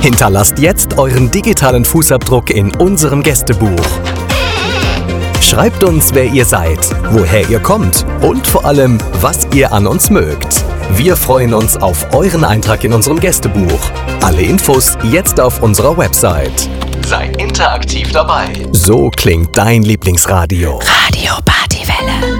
Hinterlasst jetzt euren digitalen Fußabdruck in unserem Gästebuch. Schreibt uns, wer ihr seid, woher ihr kommt und vor allem, was ihr an uns mögt. Wir freuen uns auf euren Eintrag in unserem Gästebuch. Alle Infos jetzt auf unserer Website. Sei interaktiv dabei. So klingt dein Lieblingsradio. Radio Partywelle.